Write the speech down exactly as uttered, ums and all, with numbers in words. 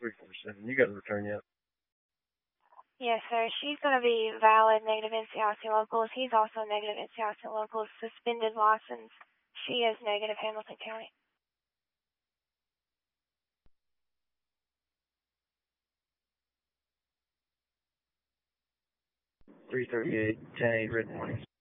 three four seven. You got to return yet? Yes, sir. She's going to be valid negative N C I C locals. He's also negative N C I C locals. Suspended license. She is negative Hamilton County. three thirty-eight, ten eight, red warnings.